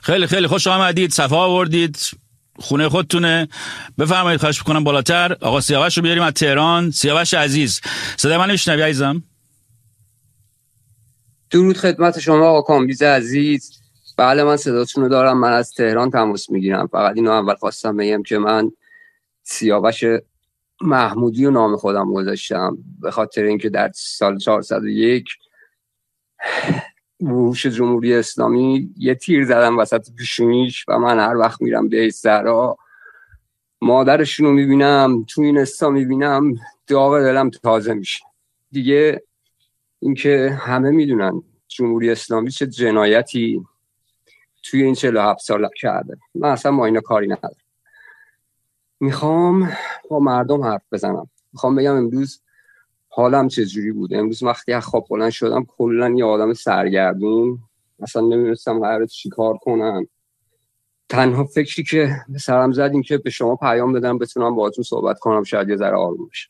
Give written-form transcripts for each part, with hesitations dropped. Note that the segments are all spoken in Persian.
خیلی خیلی خوش آمدید، صفا آوردید، خونه خودتونه. بفرمایید، خواهش میکنم بالاتر. آقا سیاوش رو بیاریم از تهران. سیاوش عزیز، صدای من میشنوی عزیزم؟ درود خدمت شما آقا کامبیز عزیز. بله من صداتون رو دارم، من از تهران تماس میگیرم. فقط اینو اول خواستم بگم که من سیاوش محمودی و نام خودم گذاشتم به خاطر اینکه در سال 401 وحوش جمهوری اسلامی یه تیر زدن وسط پیشونیش و من هر وقت میرم به سرا مادرشون رو میبینم، تو این استا میبینم، داغ دلم تازه میشه دیگه. اینکه همه میدونن جمهوری اسلامی چه جنایتی توی این 47 سال کرده. من اصلا با اینا کاری ندارم. میخوام با مردم حرف بزنم. میخوام بگم امروز حالم چجوری بود. امروز وقتی از خواب بلند شدم کلا یه آدم سرگردون، اصلا نمیدونستم قراره چی کار کنم. تنها فکری که به سرم زد این که به شما پیام بدم بتونم باهاتون صحبت کنم، شاید یه ذره آروم بشه.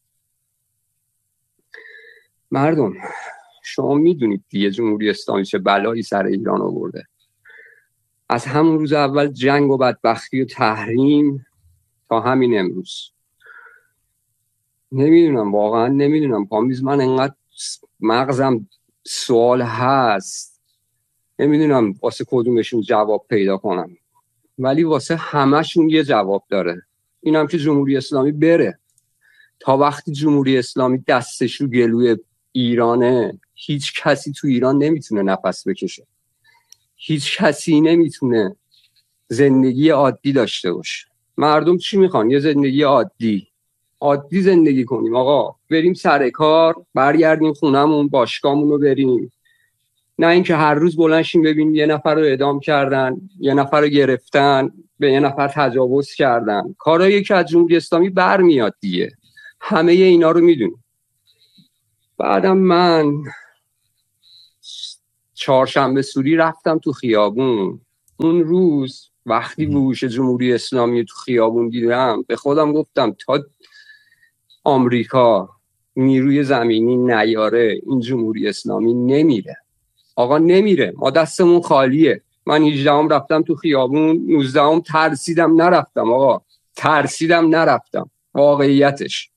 مردم، شما میدونید دیگه جمهوری اسلامی چه بلایی سر ایران آورده. از همون روز اول جنگ و بدبختی و تحریم تا همین امروز. نمیدونم، واقعا نمیدونم. پامیز من انقدر مغزم سوال هست، نمیدونم واسه کدومشون جواب پیدا کنم، ولی واسه همشون یه جواب داره. اینم که جمهوری اسلامی بره. تا وقتی جمهوری اسلامی دستش رو گلوی ایرانه، هیچ کسی تو ایران نمیتونه نفس بکشه. هیچ کسی نمیتونه زندگی عادی داشته باشه. مردم چی میخوان؟ یه زندگی عادی زندگی کنیم آقا. بریم سر کار، برگردیم خونمون، باشگاهمون رو بریم. نه اینکه هر روز بلند شیم ببینیم یه نفر رو اعدام کردن، یه نفر رو گرفتن، به یه نفر تجاوز کردن. کارایی که از جمهوری اسلامی برمیاد دیگه. همه اینا رو میدونیم. بعدم من چهارشنبه سوری رفتم تو خیابون. اون روز وقتی وحوش جمهوری اسلامی تو خیابون دیدم به خودم گفتم تا آمریکا نیروی زمینی نیاره این جمهوری اسلامی نمیره. آقا نمیره. ما دستمون خالیه. من 18ام رفتم تو خیابون، 19ام ترسیدم نرفتم. آقا ترسیدم نرفتم واقعیتش.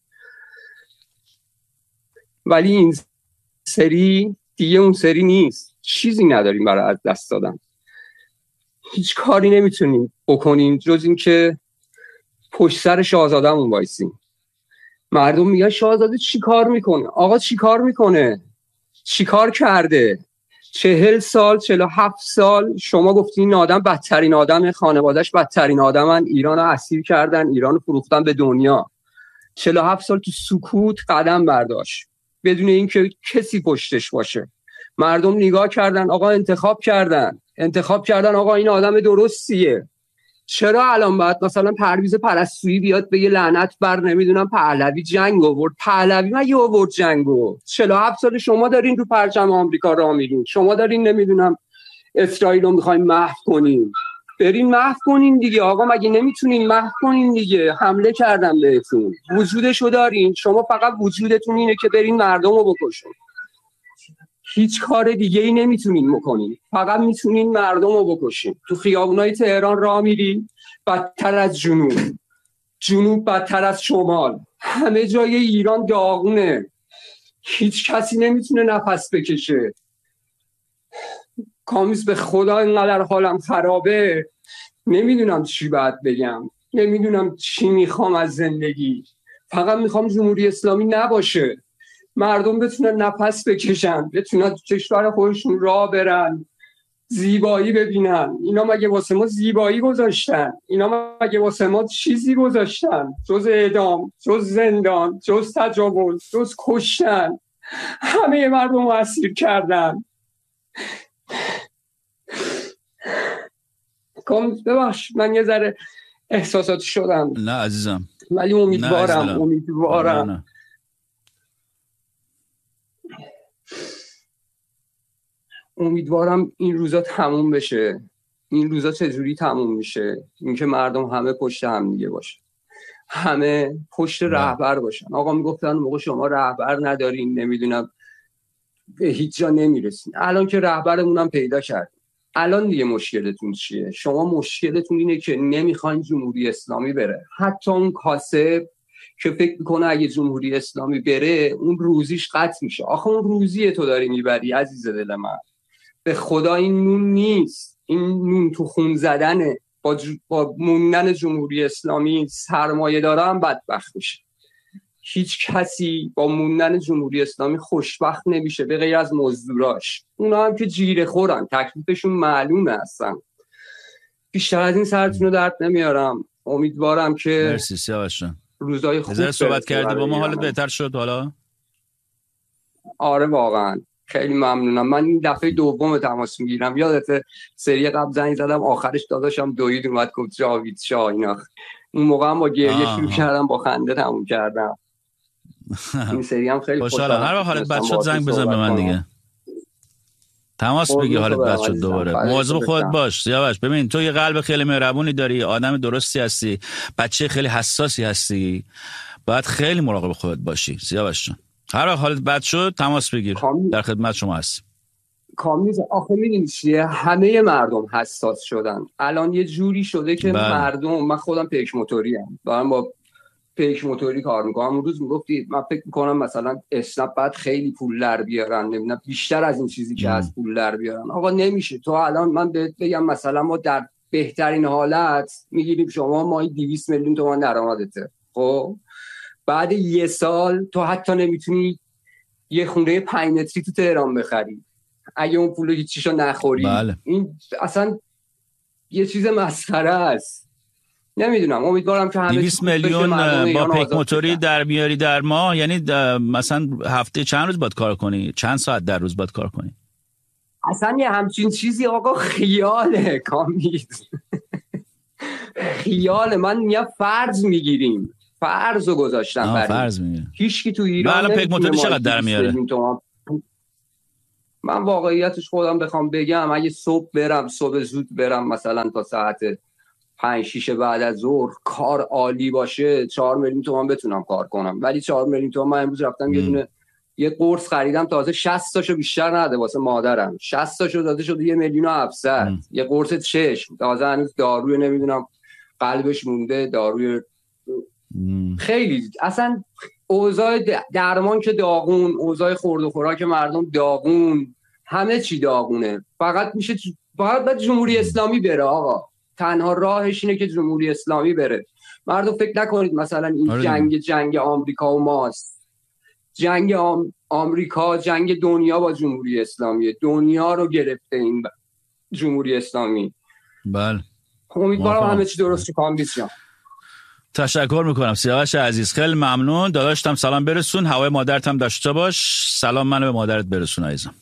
ولی این سری دیگه اون سری نیست. چیزی نداریم برای از دست دادن. هیچ کاری نمیتونیم بکنیم جز این که پشت سر شاهزاده‌مون وایسیم. مردم میگن شاهزاده چی کار میکنه؟ آقا چی کار میکنه؟ چی کار کرده؟ 40 سال 47 سال شما گفتین این آدم بدترین آدم، خانواده‌اش بدترین آدمن، ایران رو اسیر کردن، ایران رو فروختن به دنیا. 47 سال تو سکوت قدم برداشت بدون اینکه کسی پشتش باشه. مردم نگاه کردن، آقا انتخاب کردن آقا این آدم درستیه. چرا الان باید مثلا پرویز پرستویی بیاد بگه لعنت بر نمیدونم پهلوی جنگ آورد؟ پهلوی مگه آورد جنگو؟ 47 سال شما دارین رو پرچم آمریکا راه میرین. شما دارین نمیدونم اسرائیل رو میخواین محو کنین. برین محو کنین دیگه آقا. مگه نمیتونین محو کنین دیگه؟ حمله کردن بهتون، وجودشو دارین. شما فقط وجودتون اینه که برین مردم رو بکشین. هیچ کار دیگه ای نمیتونین بکنین، فقط میتونین مردم رو بکشین. تو خیابونای تهران راه میری، بدتر از جنوب بدتر از شمال، همه جای ایران داغونه. هیچ کسی نمیتونه نفس بکشه. کامیز به خدا اینقدر حالم خرابه، نمیدونم چی باید بگم، نمیدونم چی میخوام از زندگی. فقط میخوام جمهوری اسلامی نباشه، مردم بتونن نفس بکشن، بتونن تو کشور خودشون راه برن، زیبایی ببینن. اینا مگه واسه ما زیبایی گذاشتن؟ اینا مگه واسه ما چیزی گذاشتن جز اعدام، جز زندان، جز تجاوز، جز کشتن؟ همه مردم رو اسیر کردن. ببخش من یه ذره احساساتی شدم. نه عزیزم، ولی امیدوارم امیدوارم این روزا تموم بشه. این روزا چجوری تموم میشه؟ اینکه مردم همه پشت هم دیگه باشه، همه پشت رهبر باشن. آقا میگفتن موقع شما رهبر ندارین، نمیدونم به هیچ جا نمیرسین. الان که رهبرمون هم پیدا کردیم، الان دیگه مشکلتون چیه؟ شما مشکلتون اینه که نمیخواین جمهوری اسلامی بره. حتی اون کاسب که فکر میکنه اگه جمهوری اسلامی بره اون روزیش قطع میشه. آخه اون روزی تو داری میبری عزیز دل من. به خدا این نون نیست، این نون تو خون زدنه. با موندن جمهوری اسلامی سرمایه داره هم بدبخت میشه. هیچ کسی با موندن جمهوری اسلامی خوشبخت نمیشه به غیر از مزدوراش. اونا هم که جیره خورن، تکلیفشون معلومه هستن. بیشتر از این سرتون رو درد نمیارم. امیدوارم که مرسی سیاوش جان، روزای خوب صحبت کردی با ما، حالت بهتر شد حالا؟ آره واقعا خیلی ممنونم. من این دفعه دوم تماس میگیرم. یادته سری قبل زنگ زدم آخرش داداشم دوید اومد گفت جاوید شاه اینا. اون موقع هم با گریه شروع کردم، با خنده تموم کردم. این سری هم خیلی خوشحالم. هر وقت حالت بد شد زنگ بزن به من دیگه، تماس بگی حالت بد شد دوباره. مواظب خودت باش سیاوش. ببین تو یه قلب خیلی مهربونی داری، آدم درستی هستی، بچه خیلی حساسی هستی، باید خیلی مراقب خودت باشی سیاوش جان. هر وقت حالت بد شد تماس بگیر، در خدمت شما هستیم. کامیز آخه میدونی چیه، همه مردم حساس شدن الان. یه جوری شده که مردم، من خودم پیک موتوری ام، دارم با پیک موتوری کار میکنم. اون روز میگفتی من فکر میکنم مثلا اسنپ بعد خیلی پول در بیارن، نمیدونم بیشتر از این چیزی که از پول در بیارن. آقا نمیشه. تو الان من بهت بگم مثلا ما در بهترین حالت میگیریم شما ماهی 200 میلیون تومان درآمدته، خب بعد یه سال تو حتی نمیتونی یه خونه 5 متری تو تهران بخری اگه اون پولو هیچیشو نخوری. بله. این اصلا یه چیز مسخره است. نمیدونم، امیدوارم که همه 200 میلیون با پیک موتوری در میاری در ماه، یعنی مثلا هفته چند روز باید کار کنی؟ چند ساعت در روز باید کار کنی؟ اصلا یه همچین چیزی آقا خیاله کامید. خیاله. من میگم فرض میگیریم، فرضو گذاشتم برای فرض میگیریم. هیچکی تو ایران بله. پیک موتوری چقدر در میاره؟ من واقعیتش خودم بخوام بگم اگه صبح زود برم مثلا تا ساعت 5-6 بعد از ظهر کار عالی باشه 4 میلیون تومان بتونم کار کنم. ولی 4 میلیون تومان من امروز رفتم یه قرص خریدم تازه 60 تاشو بیشتر نده واسه مادرم، 60 تاشو داده شده 1,700,000. یه قرص چشم تازه هنوز داروی نمیدونم قلبش مونده، داروی خیلی اصلا اوضاع درمان که داغون، اوضاع خورد و خوراک مردم داغون، همه چی داغونه. فقط باید جمهوری اسلامی بره آقا. تنها راهش اینه که جمهوری اسلامی بره. مردم فکر نکنید مثلا این جنگ آمریکا و ماست. جنگ آمریکا جنگ دنیا با جمهوری اسلامی، دنیا رو گرفته این جمهوری اسلامی. بله. امیدوارم همه چی درست کامبیز. تشکر میکنم سیاوش عزیز، خیلی ممنون. داداشتم سلام برسون، هوای مادرت هم داشته باش. سلام منو به مادرت برسون عزیزم.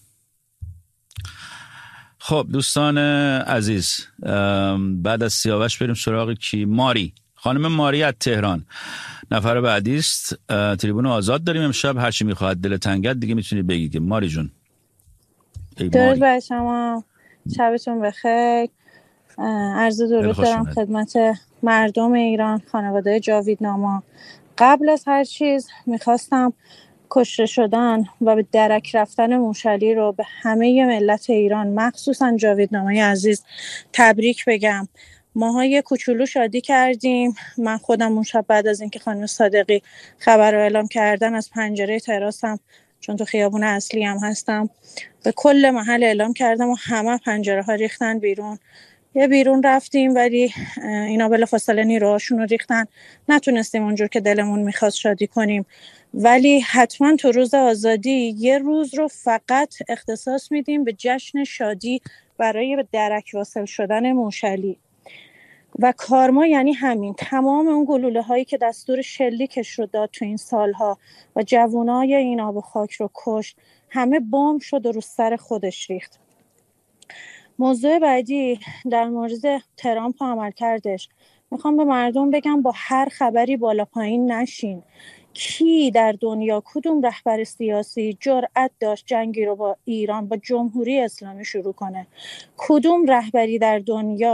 خب دوستان عزیز، بعد از سیاوش بریم سراغ کی؟ ماری، خانم ماری از تهران نفر بعدی است. تریبون آزاد داریم امشب، هر چی میخواد دل تنگت دیگه میتونی بگی که ماری جون. درود بر شما، شبتون بخیر. عرض درود دارم خدمت مردم ایران، خانواده جاویدنما. قبل از هر چیز میخواستم کشته شدن و به درک رفتن موشلی رو به همه ملت ایران، مخصوصا جاویدنمای عزیز، تبریک بگم. ماها یه کوچولو شادی کردیم. من خودم اون شب بعد از اینکه خانم صادقی خبر رو اعلام کردن از پنجره تراسم، چون تو خیابون اصلی هم هستم، به کل محل اعلام کردم و همه پنجره ها ریختن بیرون. یه بیرون رفتیم ولی اینا بلافاصله نیروهاشون رو ریختن. نتونستیم اونجور که دلمون میخواست شادی کنیم. ولی حتما تو روز آزادی یه روز رو فقط اختصاص میدیم به جشن شادی برای به درک واصل شدن موشلی. و کارما یعنی همین، تمام اون گلوله هایی که دستور شلیکش رو داد تو این سالها و جوانای این آب و خاک رو کشت، همه بمب شد و رو سر خودش ریخت. موضوع بعدی در مورد ترامپ و عمل کردش. میخوام به مردم بگم با هر خبری بالا پایین نشین. کی در دنیا، کدوم رهبر سیاسی جرأت داشت جنگی رو با ایران، با جمهوری اسلامی شروع کنه؟ کدوم رهبری در دنیا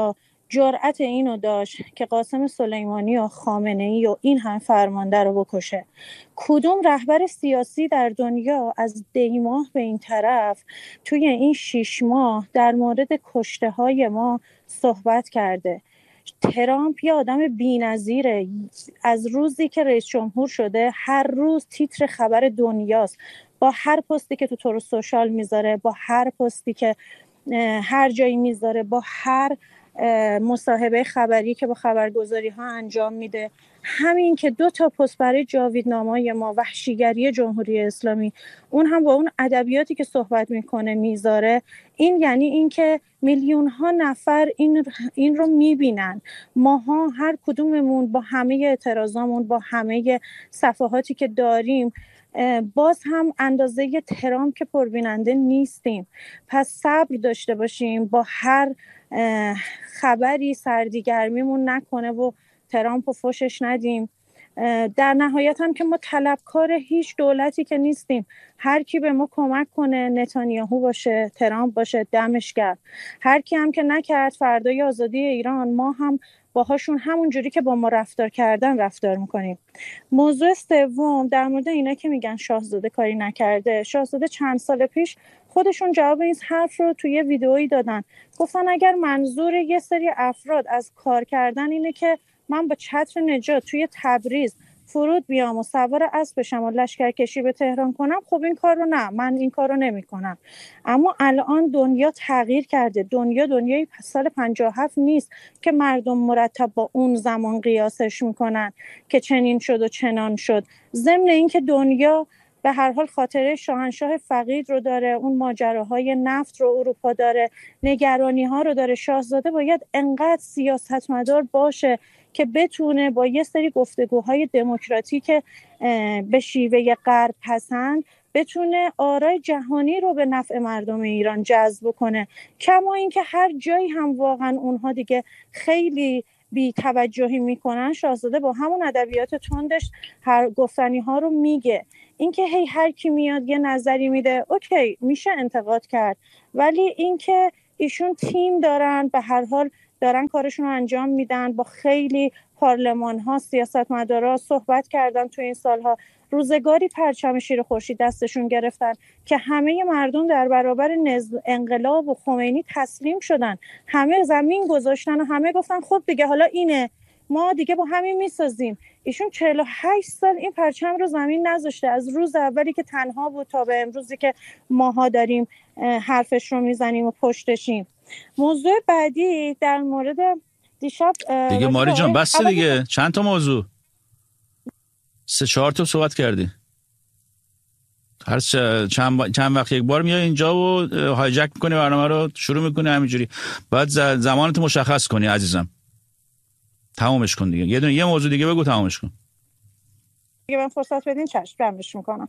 جرأت اینو داشت که قاسم سلیمانی و خامنه‌ای و این هم فرمانده رو بکشه؟ کدوم رهبر سیاسی در دنیا از دیماه به این طرف توی این 6 ماه در مورد کشته های ما صحبت کرده؟ ترامپ یه آدم بی‌نظیره. از روزی که رئیس جمهور شده هر روز تیتر خبر دنیاست، با هر پستی که تو تور سوشال میذاره، با هر پستی که هر جایی میذاره، با هر مصاحبه خبری که با خبرگزاری ها انجام میده. همین که 2 پست برای جاویدنامه‌ی ما، وحشیگری جمهوری اسلامی، اون هم با اون ادبیاتی که صحبت میکنه میذاره، این یعنی این که میلیون ها نفر این رو میبینن. ماها هر کدوممون با همه اعتراضامون، با همه صفحاتی که داریم، باز هم اندازه ترامپ که پربیننده نیستیم. پس صبر داشته باشیم، با هر خبری سردیگرمیمون نکنه و ترامپ رو فوشش ندیم. در نهایت هم که ما طلبکار هیچ دولتی که نیستیم. هر کی به ما کمک کنه، نتانیاهو باشه، ترامپ باشه، دمش گرم. هر کی هم که نکرد، فردای آزادی ایران ما هم باهاشون همون جوری که با ما رفتار کردن رفتار میکنیم. موضوع سوم در مورد اینا که میگن شاهزاده کاری نکرده. شاهزاده چند سال پیش خودشون جواب این حرف رو توی ویدئویی دادن. گفتن اگر منظور یه سری افراد از کار کردن اینه که من با چتر نجات توی تبریز فرود بیام و سوار اسب بشم و لشکرکشی به تهران کنم، خب این کار رو نه، من این کار رو نمی کنم. اما الان دنیا تغییر کرده. دنیای سال 57 نیست که مردم مرتب با اون زمان قیاسش میکنن که چنین شد و چنان شد. ضمن این که دنیا به هر حال خاطره شاهنشاه فقید رو داره، اون ماجراهای نفت رو اروپا داره، نگرانی ها رو داره. شاهزاده باید انقدر سیاستمدار باشه که بتونه با یه سری گفتگوهای دموکراتیک به شیوه غرب پسند بتونه آرای جهانی رو به نفع مردم ایران جذب کنه. کما اینکه هر جایی هم واقعا اونها دیگه خیلی بی توجهی میکنن، شاهزاده با همون ادبیات تندش هر گفتنی ها رو میگه. اینکه هر کی میاد یه نظری میده، اوکی میشه انتقاد کرد، ولی اینکه ایشون تیم دارن، به هر حال دارن کارشون رو انجام میدن. با خیلی پارلمان ها، سیاستمدارا صحبت کردن تو این سالها. روزگاری پرچم شیر خورشید دستشون گرفتن که همه مردم در برابر انقلاب و خمینی تسلیم شدن، همه زمین گذاشتن و همه گفتن خب دیگه حالا اینه، ما دیگه با همین میسازیم. ایشون 48 سال این پرچم رو زمین نذاشته، از روز اولی که تنها بود تا به امروزی که ماها داریم حرفش رو میزنیم و پشتشیم. موضوع بعدی در مورد دیشب دیگه ماری جان بس دیگه، چند تا موضوع 3-4 تا صحبت کردی. هر چند وقت یک بار میای اینجا و هایجک میکنی برنامه رو، شروع میکنی همینجوری. باید زمانتو مشخص کنی عزیزم. تمامش کن دیگه. یه موضوع دیگه بگو تمامش کن. دیگه من فرصت بدین چشم رمش میکنم.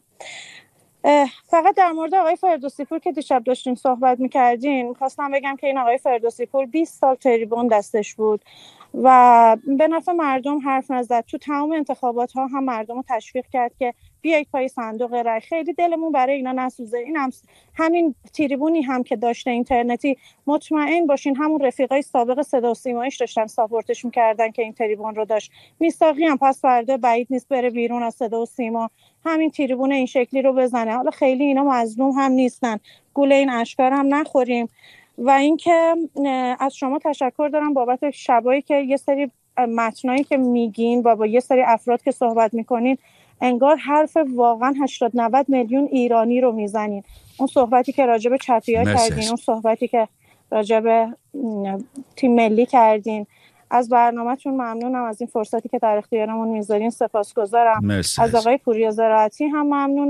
فقط در مورد آقای فردوسی پور که دیشب داشتیم صحبت میکردیم خواستم بگم که این آقای فردوسی پور 20 سال تریبون دستش بود و به نفع مردم حرف نزد. تو تمام انتخابات ها هم مردم رو تشویق کرد که بیایید پای صندوق رای. خیلی دلمون برای اینا نسوزه. این همین تریبونی هم که داشته اینترنتی، مطمئن باشین همون رفیقای سابق صدا و سیمایش داشتن ساپورتش میکردن که این تریبون رو داشت. میثاقی هم پس فردا بعید نیست بره بیرون از صدا و سیما همین تریبون این شکلی رو بزنه. حالا خیلی اینا مظلوم هم نیستن، گوله این اشکار هم نخوریم. و اینکه از شما تشکر دارم بابت شبایی که یه سری متنایی که میگین و با یه سری افراد که صحبت میکنین انگار حرف واقعا 80-90 میلیون ایرانی رو میزنین. اون صحبتی که راجع به چپیا کردین، اون صحبتی که راجع به تیم ملی کردین، از برنامه‌تون ممنونم. از این فرصتی که در اختیارمون میذارین سپاسگزارم. از آقای پوریا زراعتی هم ممنونم.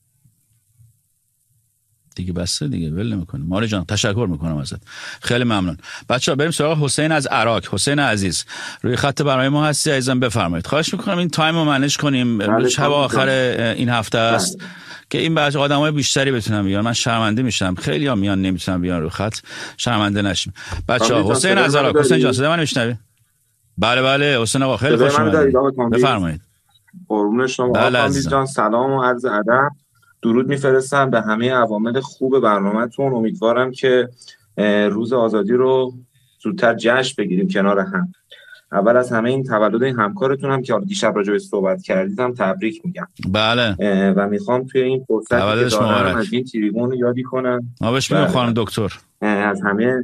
دیگه بسته دیگه، ول نمی‌کنه. ماری جان تشکر میکنم ازت، خیلی ممنون. بچه‌ها بریم سراغ حسین از عراق. حسین عزیز روی خط برنامه ما هستی، عزیزم بفرمایید. خواهش میکنم این تایم رو منیج کنیم. شب آخر این هفته است که این بعضی آدمای بیشتری بتونن بیان. من شرمنده میشم خیلی ها میان نمیتونن بیان رو خط، شرمنده نشیم. بچه‌ها حسین از عراق. حسین جان صدای من میشنوی؟ بله حسین آقا خیلی خوش اومدید، بفرمایید. قربون شما آقا جان، سلام و عرض ادب. درود میفرستم به همه عوامل خوب برنامه‌تون. امیدوارم که روز آزادی رو زودتر جشن بگیریم کنار هم. اول از همه این تولد این همکارتونم که دیشب راجع به صحبت کردیدم تبریک میگم. بله. و میخوام توی این فرصتی که دارم از این تریبون یادی کنم. ما بهش میگم خانم دکتر. از همه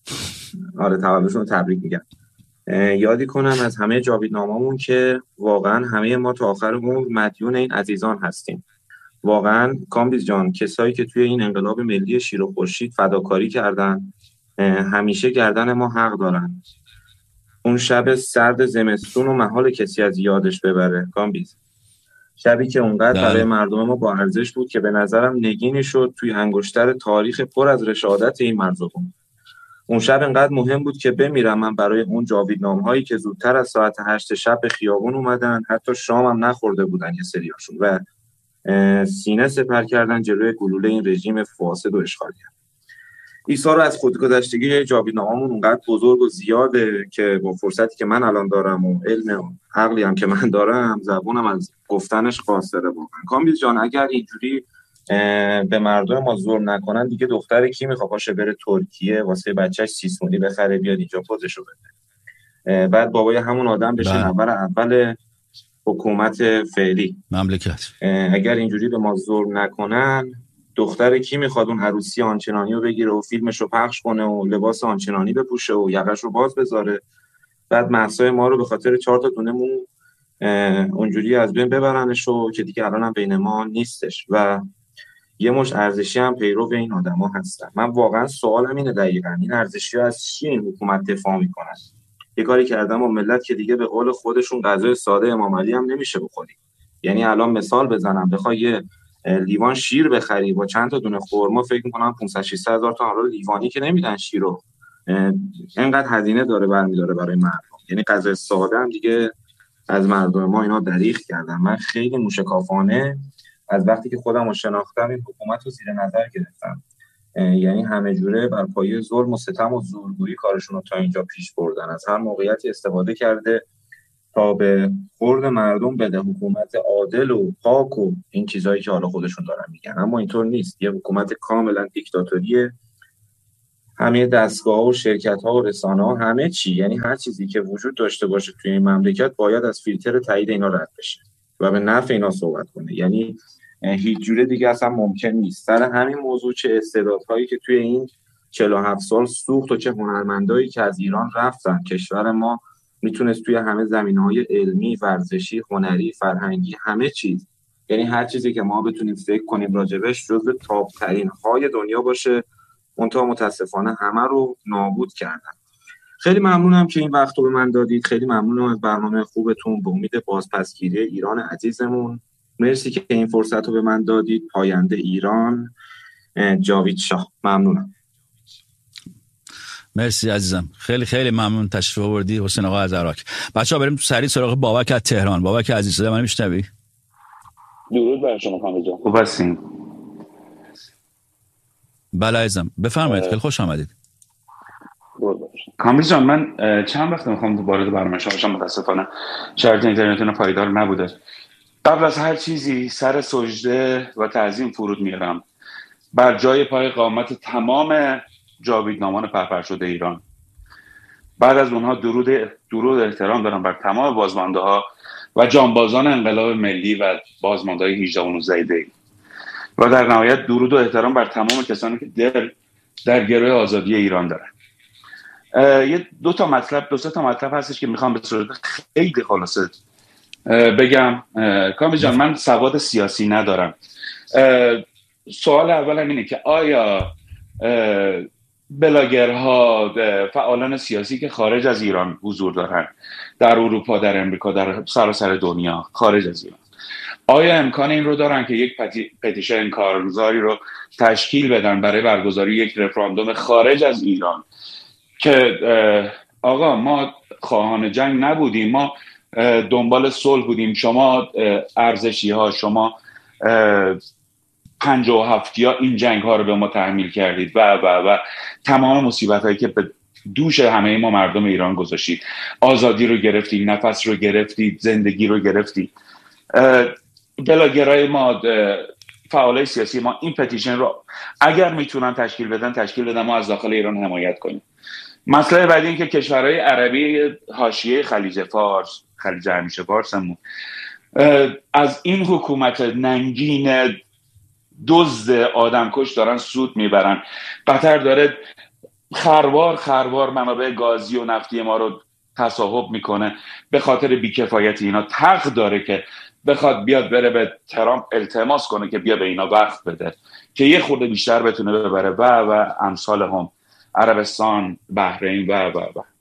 تولدشون تبریک میگم. یادی کنم از همه جاویدنامه‌مون که واقعا همه ما تا آخر عمر مدیون این عزیزان هستیم. واقعا کامبیز جان، کسایی که توی این انقلاب ملی شیر و خورشید فداکاری کردن همیشه گردن ما حق دارن. اون شب سرد زمستون و محال کسی از یادش ببره کامبیز. شبی که اونقدر برای مردم ما با ارزش بود که به نظرم نگینی شد توی انگشتر تاریخ پر از رشادت این مردم. اون شب انقدر مهم بود که بمیرم من برای اون جاویدنامه‌هایی که زودتر از ساعت 8 شب به خیابون اومدن، حتی شام هم نخورده بودن یه سریاشون، و سینه سپر کردن جلوی گلوله این رژیم فاسد و اشغالگر. ایثار از خودگذشتگی جاویدنامه‌مون اونقدر بزرگ و زیاده که با فرصتی که من الان دارم و علم و عقلی هم که من دارم، زبونم از گفتنش قاصره واقعا. کامبیز جان، اگر اینجوری به مردم ما ظلم نکنن دیگه دختر کی میخواد باشه بره ترکیه واسه بچه‌ش سیسمونی بخره بیاد اینجا پوزشو بده، بعد بابای همون آدم بشه اول حکومت فعلی مملکت. اگر اینجوری به ما ظلم نکنن دختر کی میخواد اون عروسی آنچنانی رو بگیره و فیلمش رو پخش کنه و لباس آنچنانی بپوشه و یقش رو باز بذاره، بعد مهسای ما رو به خاطر 4 تا دونه مو اونجوری از بین ببرنش و که دیگه الان هم بین ما نیستش و یه مش ارزشی هم پیرو به این آدما هستن. من واقعا سوالم اینه دقیقاً این ارزشی‌ها از چی این حکومت دفاع میکنن؟ یه کاری کردن با ملت که دیگه به قول خودشون غذای ساده امام علی هم نمیشه بخوری. یعنی الان مثال بزنم بخوای یه لیوان شیر بخری با چند تا دونه خرما فکر می‌کنم 500-600 هزار تا حالا لیوانی که نمیدن شیر رو، اینقدر هزینه داره برمی‌داره برای مردم. یعنی غذای ساده هم دیگه از مردم ما اینا دریغ کردن. من خیلی موشکافانه از وقتی که خودم رو شناختم این حکومت رو زیر نظر گرفتم. یعنی همه جوره بر پایه ظلم و ستم و زورگویی کارشون رو تا اینجا پیش بردن. از هر موقعیتی استفاده کرده تا به خورد مردم بده حکومت عادل و پاک و این چیزایی که حالا خودشون دارن میگن، اما اینطور نیست. یه حکومت کاملا دیکتاتوریه. همه دستگاه و شرکت‌ها و رسانه‌ها همه چی، یعنی هر چیزی که وجود داشته باشه توی این مملکت باید از فیلتر تایید اینا رد بشه و به نفع اینا صحبت کنه. یعنی هیچ جوره دیگه اصلا ممکن نیست. سر همین موضوع چه استعدادهایی که توی این 47 سال سوخت و چه هنرمندایی که از ایران رفتن، کشور ما میتونست توی همه زمینه‌های علمی، ورزشی، هنری، فرهنگی، همه چیز، یعنی هر چیزی که ما بتونیم فکر کنیم راجبش جزو تاپ‌ترین های دنیا باشه، منتها متاسفانه همه رو نابود کردن. خیلی ممنونم که این وقت رو به من دادید. خیلی ممنونم از برنامه خوبتون. به امید بازپسگیری ایران عزیزمون. مرسی که این فرصت رو به من دادید. پاینده ایران، جاوید شاه. ممنونم. مرسی عزیزم، خیلی خیلی ممنون تشریف آوردی حسین آقا از عراق. بچه‌ها بریم سریع سراغ بابک از تهران. بابک عزیز صدا من میشنوی؟ درود بر شما خانم جان. خوب هستین؟ بله عزیزم بفرمایید. خیلی خوش آمدید. کامبیز جان، من چند وقت میخوام وارد برنامه شما بشم، متاسفانه شبکه اینترنتتون پایدار نبوده. قبل از هر چیزی سر سجده و تعظیم فرود میارم بر جای پای قامت تمام جاویدنامان پرپر شده ایران. بعد از اونها درود احترام دارم بر تمام بازمانده‌ها و جانبازان انقلاب ملی و بازمانده‌های 18 و 19 دی و در نهایت درود و احترام بر تمام کسانی که دل در گروه آزادی ایران دارن. یه دو سه تا مطلب هستش که میخوام به صورت خیلی خلاصه بگم. کامبیز جان، من سواد سیاسی ندارم. سوال اولم اینه که آیا بلاگرها، فعالان سیاسی که خارج از ایران حضور دارن در اروپا، در امریکا، در سراسر دنیا خارج از ایران، آیا امکان این رو دارن که یک پتیشن کارگزاری رو تشکیل بدن برای برگزاری یک رفراندوم خارج از ایران که آقا ما خواهان جنگ نبودیم، ما دنبال صلح بودیم، شما ارزشی ها، شما 57 ها این جنگ ها رو به ما تحمیل کردید و تمام مصیبت هایی که به دوش همه ما مردم ایران گذاشتید، آزادی رو گرفتید، نفس رو گرفتید، زندگی رو گرفتید. بلاگرای ما، فعالای سیاسی ما این پتیشن رو اگر میتونن تشکیل بدن ما از داخل ایران حمایت کنیم. مسئله بعدی این که کشورهای عربی حاشیه خلیج فارس، خلیج همیشه فارسمون، از این حکومت ننگین دزد آدمکش دارن سود میبرن. قطر داره خروار منابع گازی و نفتی ما رو تصاحب میکنه به خاطر بیکفایت اینا. تق داره که بخواد بیاد بره به ترامپ التماس کنه که بیا به اینا وقت بده که یه خورده بیشتر بتونه ببره و امثال هم عربستان، بحرین و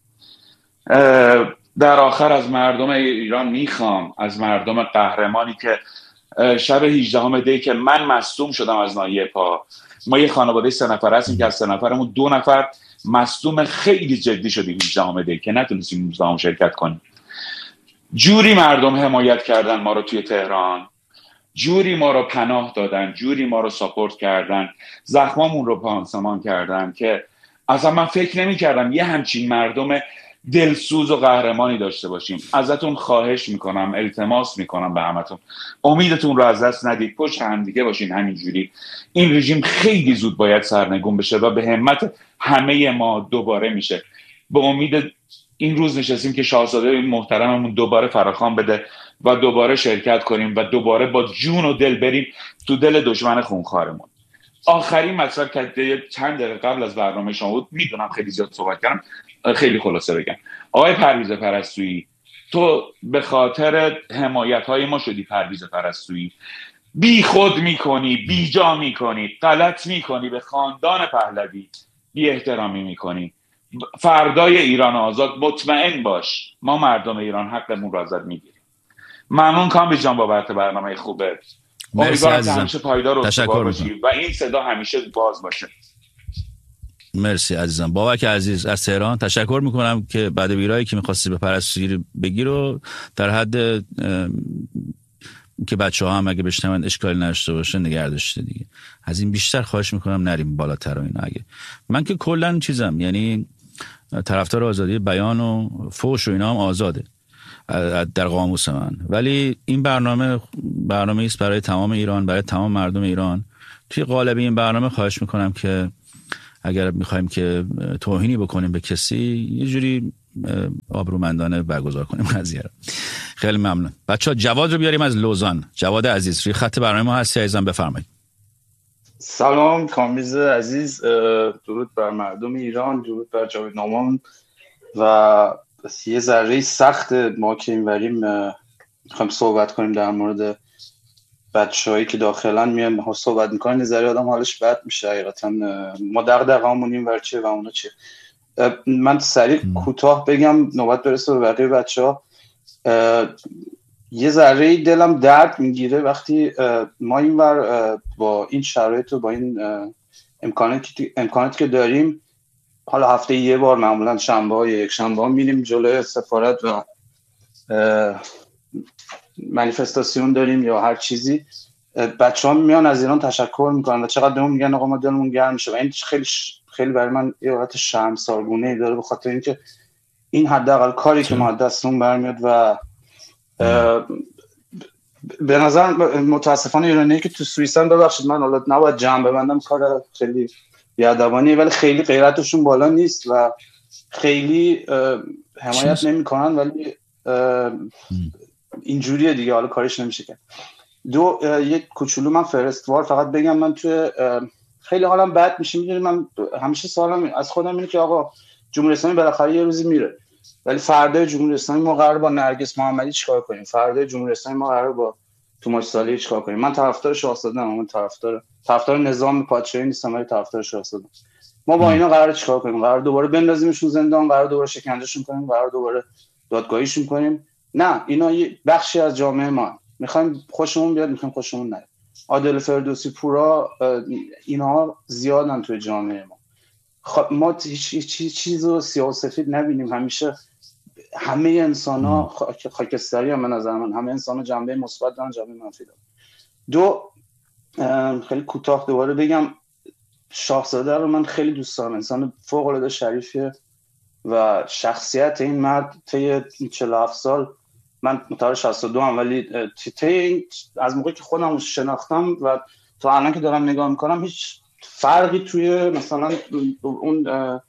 در آخر از مردم ایران میخوام، از مردم قهرمانی که شب 18 دی که من مصدوم شدم از ناحیه پا، ما یه خانواده 3 نفر هستیم که از 3 نفرمون 2 نفر مصدوم خیلی جدی شدیم 18 دی که نتونستیم 19 شرکت کنیم. جوری مردم حمایت کردن ما رو توی تهران، جوری ما رو پناه دادن، جوری ما رو ساپورت کردن، زخمامون رو پانسمان کردن که اصلا من فکر نمی کردم یه همچین مردم دلسوز و قهرمانی داشته باشیم. ازتون خواهش میکنم، التماس میکنم به همتون، امیدتون رو از دست ندید، پشت هم دیگه باشین. همینجوری این رژیم خیلی زود باید سرنگون بشه و به همت همه ما دوباره میشه. به امید این روز نشستیم که شاهزاده محترممون دوباره فراخوان بده و دوباره شرکت کنیم و دوباره با جون و دل بریم تو دل دشمن خونخوارمون. آخرین مطلب که چند دقیقه قبل از برنامه شما بود، میدونم خیلی زیاد صحبت کردم، خیلی خلاصه بگم. آقای پرویز پرستویی، تو به خاطر حمایت‌های ما شدی پرویز پرستویی، بی خود میکنی، بی جا میکنی، غلط میکنی، به خاندان پهلوی بی احترامی میکنی. فردای ایران آزاد مطمئن باش ما مردم ایران حقمون رو ازت میگیریم. ممنون کامبیز جان بابت برنامه خوبه. مرسی عزیزم، همیشه پایدار و تشکر میکنم و این صدا همیشه باز باشه. مرسی عزیزم. بابک عزیز از تهران تشکر میکنم که بعد ویرایی که میخواستی به پرستویی بگی رو در حد که بچه ها هم اگه بشنون اشکالی نداشته باشه نگه داشته دیگه. از این بیشتر خواهش میکنم نریم بالاتر و اینا. اگه من که کلا چیزم، یعنی طرفدار آزادی بیان و فحش و اینا هم آزاده در قاموس من، ولی این برنامه است برای تمام ایران، برای تمام مردم ایران. توی قالب این برنامه خواهش میکنم که اگر میخوایم که توهینی بکنیم به کسی، یه جوری آبرومندانه برگزار کنیم قضیه رو. خیلی ممنون. بچه‌ها جواد رو بیاریم از لوزان. جواد عزیز روی خط برنامه ما هستی عزیزم، بفرمایید. سلام کامبیز عزیز، درود بر مردم ایران، درود بر جاوید نامان. و یه ذره سخت ما که اینوریم میخوایم صحبت کنیم در مورد بچه‌هایی که داخلن میان صحبت میکنن، یه ذره آدم حالش بد میشه حقیقتا. ما دغدغه‌مون اینور چیه و اونا چیه. من سریع کوتاه بگم نوبت برسه به بقیه بچه‌ها. یه ذره دلم درد میگیره وقتی ما اینور با این شرایط و با این امکاناتی که داریم، حالا هفته یه بار معمولا شنبه‌ها یا یک شنبه‌ها میریم جلوی سفارت و منیفستاسیون داریم یا هر چیزی، بچه‌ها میان از ایران تشکر میکنن و چقدر بهمون میگن آقا ما دلمون گرم میشه. و این خیلی برای من یه حالت شرمسارگونه‌ای داره، به خاطر اینکه این حداقل کاری که ما دستمون برمیاد و به نظر متاسفانه ایرانیایی که تو سوئیسن، ببخشید من حالا نباید جمع ببندم، کار خیلی بیادبانیه، ولی خیلی غیرتشون بالا نیست و خیلی حمایت نمیکنن، ولی اینجوریه دیگه، حالا کارش نمیشه کرد. یک کوچولو من فرستوار فقط بگم، من توی خیلی حالم بد میشه. میدونید من همیشه سوالم از خودم اینه که آقا جمهوری اسلامی بالاخره یه روزی میره، ولی فردا جمهوری اسلامی ما قرار با نرگس محمدی چیکار کنیم؟ فردا جمهوری اسلامی ما قرار با توماس صالحی چیکار کنیم؟ من طرفدار شاهزاده‌ام، من طرفدار نظام پادشاهی نیستم، ولی طرفدار شاهزاده. ما با اینا قرار چیکار کنیم؟ قرار دوباره بندازیمشون زندان؟ قرار دوباره شکنجهشون کنیم؟ قرار دوباره دادگاهیشون کنیم؟ نه، اینا یه بخشی از جامعه ما. میخوایم خوشمون بیاد، میخوایم خوشمون نیاد. عادل فردوسی پورا اینا زیادن توی جامعه ما. ما چیزو سیاه و سفید نبینیم. همیشه همه انسان‌ها خاکستری هم به نظر من، همه انسان‌ها جنبه مثبت دارن، جنبه منفی دارن. خیلی کوتاه دوباره بگم، شاهزاده رو من خیلی دوست دارم، انسان فوق‌العاده شریفیه و شخصیت این مرد طی 47 سال، من متولد 62 ام، ولی از موقعی که خودم شناختم و تا الان که دارم نگاه میکنم، هیچ فرقی توی مثلا اون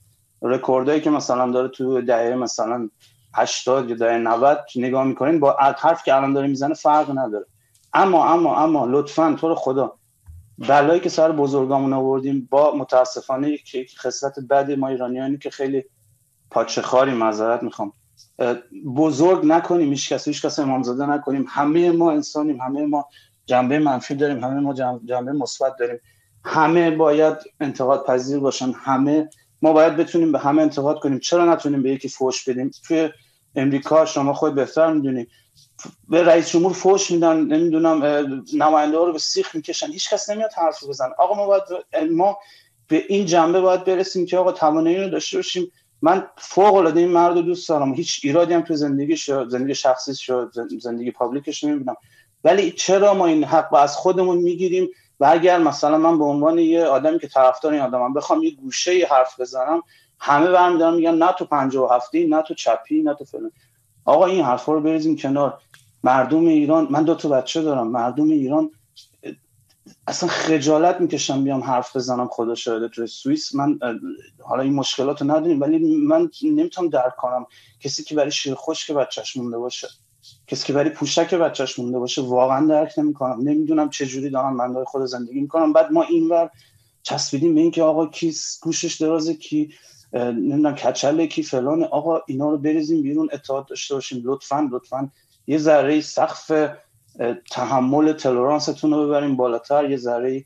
رکوردایی که مثلا داره تو دهه مثلا 80 یا دهه 90 نگاه میکنین با حرف که الان داره میزنه فرق نداره. اما لطفاً تو رو خدا بلایی که سر بزرگامون آوردیم با متاسفانه که خصلت بد ما ایرانیانی که خیلی پاچه خاری، معذرت میخوام، بزرگ نکنیم، هیچ کس امامزاده نکنیم. همه ما انسانیم، همه ما جنبه منفی داریم، همه ما جنبه مثبت داریم، همه باید انتقاد پذیر باشن، همه ما باید بتونیم به همه انتقاد کنیم. چرا نتونیم به یکی فحش بدیم؟ توی امریکا شما خود بهتر میدونی به رئیس جمهور فحش میدن، نمیدونم نماینده ها رو به سیخ میکشن، هیچ کس نمیاد حرف بزنه. آقا ما به این جنبه باید برسیم که آقا توانایی رو داشته باشیم. من فوق العاده این مرد رو دوست دارم، هیچ ایرادی هم تو زندگی شخصیش زندگی پابلیکش نمیبینم، ولی چرا ما این حق از خودمون میگیریم؟ و اگر مثلا من به عنوان یه آدمی که طرفدار این آدمم بخوام یه گوشه حرف بزنم، همه برمی‌دارن میگن نه تو 57 نه تو چپی نه تو فلان. آقا این حرفا رو بریزیم کنار. مردم ایران، من 2 بچه دارم، مردم ایران اصلا خجالت میکشم بیام حرف بزنم. خدا شاهده توی سوئیس من حالا این مشکلاتو نداریم، ولی من نمیتونم درک کنم کسی که برای شیر خشک بچه‌ش مونده باشه، کسی که برای پوشک بچه‌ش مونده باشه، واقعا درک نمیکنم. نمیدونم چه جوری دارن بنده خدا زندگی میکنم. بعد ما اینور چسبیدیم به این که آقا کی گوشش درازه، کی نمیدونم کچله، کی فلان. آقا اینا رو بریزیم بیرون، اتحاد داشته باشیم. لطفاً یه ذره سقف تحمل تولرانستون رو ببریم بالاتر، یه ذره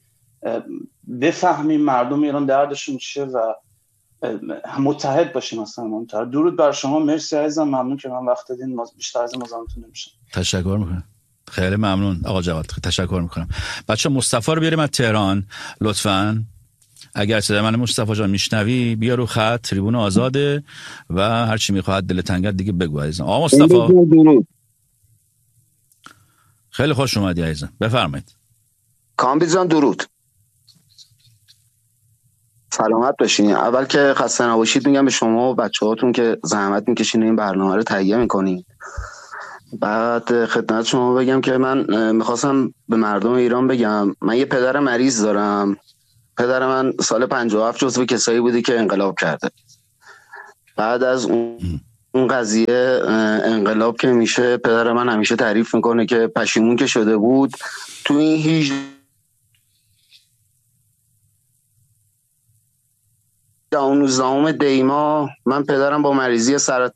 بفهمیم مردم ایران دردشون چیه و متحد باشیم اصلا مهمتر. درود بر شما، مرسی عزیزم، ممنون که من وقت دادین، بیشتر از این مزاحمتون نمیشم. تشکر میکنم، خیلی ممنون آقا جواد، تشکر میکنم. بچه مصطفی رو بیاریم از تهران لطفاً. اگر صدای من مصطفی جان میشنوی بیا رو خط، تریبون آزاده و هر چی میخواد دل تنگت دیگه بگو عزیزم. آقا مصطفی خیلی خوش اومدی عزیزم، بفرمایید. کامبیز جان درود، سلامت باشین. اول که خسته نباشید میگم به شما و بچه‌هاتون که زحمت میکشین این برنامه رو تهیه میکنین. بعد خدمت شما بگم که من میخواستم به مردم ایران بگم من یه پدر مریض دارم. پدر من سال 57 جزو کسایی بودی که انقلاب کرده. بعد از اون قضیه انقلاب که میشه، پدر من همیشه تعریف میکنه که پشیمون که شده بود تو این 19 دیما من پدرم با مریضی سرطان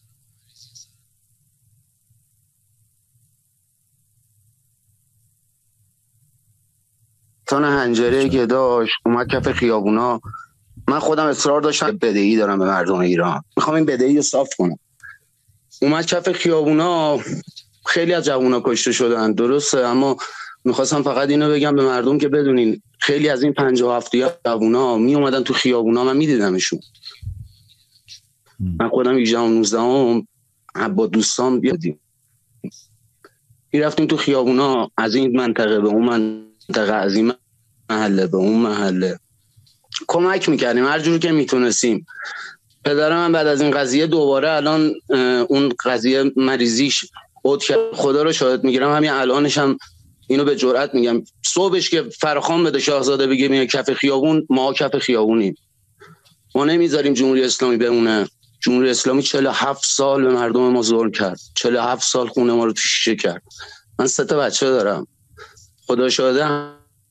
حنجره که داشت اومد کف خیابونا. من خودم اصرار داشتم بدهی دارم به مردم ایران، میخوام این بدهی رو صاف کنم. اومد کف خیابونا، خیلی از جوونا کشته شدن درسته، اما میخواستم فقط اینو بگم به مردم که بدونین خیلی از این 57 جوونا می اومدن تو خیابونا، من میدیدمشون. من خودم 18 و 19 با دوستان بیادیم میرفتیم تو خیابونا، از این منطقه به اون منطقه، از این محله به اون محله، کمک میکردیم هر جور که میتونستیم. پدرم من بعد از این قضیه دوباره الان اون قضیه مریضیش بود که خدا رو شاهد میگیرم، همین الانش هم اینو به جرئت میگم، صبحش که فراخوان بده شاهزاده بگه میاد کف خیابون، ما کف خیابونیم، ما نمیذاریم جمهوری اسلامی بمونه. جمهوری اسلامی 47 سال به مردم ما ظلم کرد، 47 سال خونه ما رو تو شیشه کرد. من 3 بچه دارم، خدا شاهده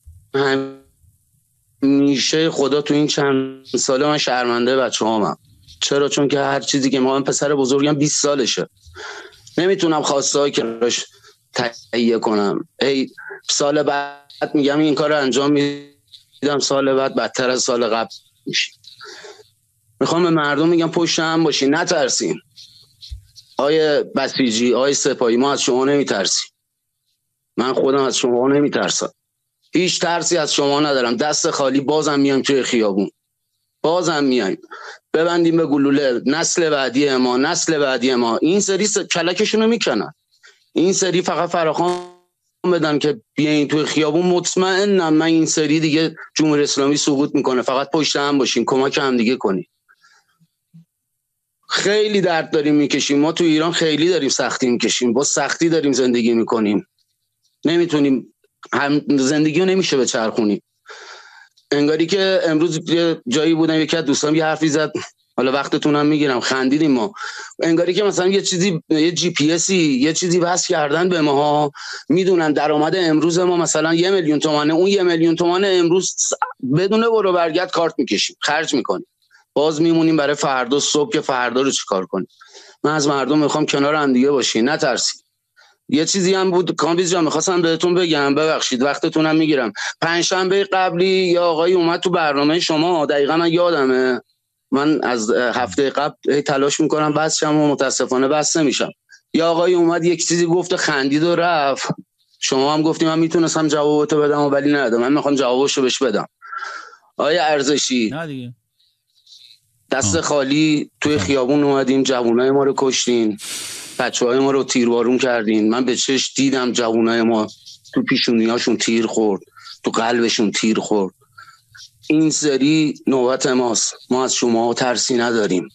همیشه خدا تو این چند ساله من شرمنده بچه‌هامم. چرا؟ چون که هر چیزی که من پسر بزرگم 20 سالشه، نمیتونم خواسته‌ای که راش تهیه کنم. سال بعد میگم این کار رو انجام میدم، سال بعد بدتر از سال قبل میشه. میخوام به مردم میگم پشت هم باشین، نترسین. آیه بسیجی، آیه سپاهی، ما از شما نمیترسیم. من خودم از شما نمیترسم، هیچ ترسی از شما ندارم. دست خالی بازم میایم توی خیابون، بازم میایم ببندیم به گلوله. نسل بعدی ما این سری کلکشونو میکنن، این سری فقط فراخوان بدن که بیاین توی خیابون. مطمئنم من این سری دیگه جمهوری اسلامی سقوط میکنه. فقط پشت هم باشین، کمک هم دیگه کنین. خیلی درد داریم میکشیم، ما تو ایران خیلی داریم سختی میکشیم، با سختی داریم زندگی میکنیم، نمیتونیم زندگی رو نمیشه به چرخونی. انگاری که امروز جایی بودم یکی از دوستان یه حرفی زد، حالا وقتتونم میگیرم، خندیدیم ما، انگاری که مثلا یه جی پی اسی یه چیزی بس کردن به ماها، میدونن درآمد امروز ما مثلا 1 میلیون تومانه، اون 1 میلیون تومانه امروز بدون برو برگرد کارت میکشیم، خرج میکنیم، باز میمونیم برای فردا صبح که فردا رو چیکار کنیم. من از مردم میخوام کنار هم دیگه باشین، نترسید. یه چیزی هم بود کامبیز جان میخواستم بهتون بگم، ببخشید وقتتونم میگیرم. پنجشنبه قبلی یه آقایی اومد تو برنامه شما، دقیقا من یادمه، من از هفته قبل تلاش میکنم بس شم و متاسفانه بس نمیشم. یه آقایی اومد یک چیزی گفت، خندید و رفت. شما هم گفتی من میتونستم جوابتو بدم ولی ندادم، من میخوام جوابشو بهش بدم. آیا ارزشی نه دیگه دست خالی توی خیابون اومدیم، جوونای ما رو کشتین، بچه‌های ما رو تیربارون کردین، من به چش دیدم جوونای ما تو پیشونیاشون تیر خورد، تو قلبشون تیر خورد. این سری نوبت ماست، ما از شما ترسی نداریم،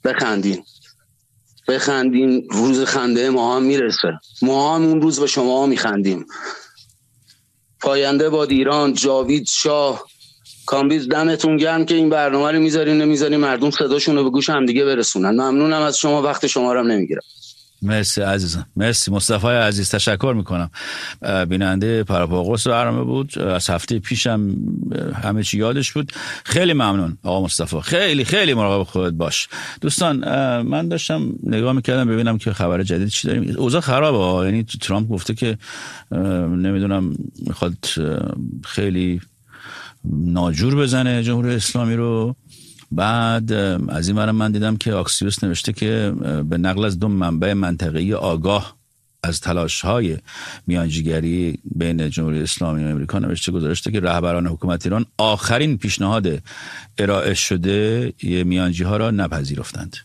بخندین، روز خنده ما هم میرسه، ما هم اون روز به شما میخندیم. پاینده باد ایران، جاوید شاه. کامبیز دمتون گرم که این برنامه رو نمیذارین مردم صداشون رو به گوش هم دیگه برسونن. ممنونم از شما، وقت شما رو هم نمیگیرم. مرسی عزیزم، مرسی مصطفی عزیز، تشکر میکنم. بیننده پراپاگوس برنامه بود، از هفته پیشم همه چی یادش بود. خیلی ممنون آقا مصطفی، خیلی خیلی مراقب خودت باش. دوستان من داشتم نگاه میکردم ببینم که خبر جدید چی داریم. اوضاع خرابه، یعنی ترامپ گفته که نمیدونم میخواد خیلی ناجور بزنه جمهوری اسلامی رو. بعد از این ورم من دیدم که آکسیوس نوشته که به نقل از 2 منبع منطقه‌ای آگاه از تلاش‌های میانجیگری بین جمهوری اسلامی و امریکا نوشته، گزارش که رهبران حکومت ایران آخرین پیشنهاد ارائه شده میانجی‌ها را نپذیرفتند.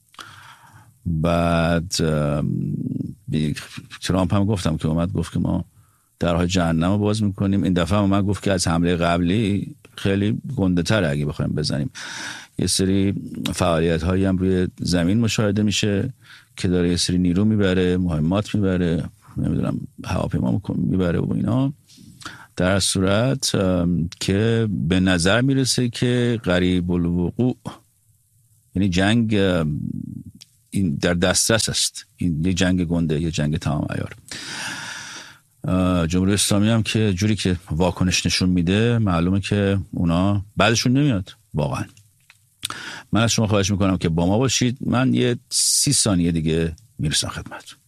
بعد ترامپ هم گفتم که اومد گفت که ما درهای جهنم رو باز میکنیم. این دفعه هم اومد گفت که از حمله قبلی خیلی گنده تره اگه بخوایم بزنیم. یه سری فعالیت هایی هم روی زمین مشاهده میشه که داره یه سری نیرو میبره، مهمات میبره، نمیدونم هواپیما میبره و اینا، در صورت که به نظر میرسه که قریب الوقوع، یعنی جنگ این در دسترس است. این یه جنگ گنده، یه جنگ تمام عیار. جمهوری اسلامی هم که جوری که واکنش نشون میده معلومه که اونا بعدشون نمیاد واقعا. من از شما خواهش میکنم که با ما باشید. من یه 30 ثانیه دیگه میرسم خدمت.